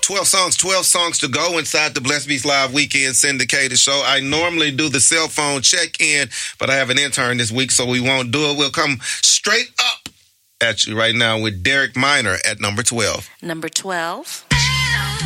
12 songs to go inside the Blessed Beats Live Weekend Syndicated Show. I normally do the cell phone check-in, but I have an intern this week, so we won't do it. We'll come straight up at you right now with Derek Minor at number 12. Number 12.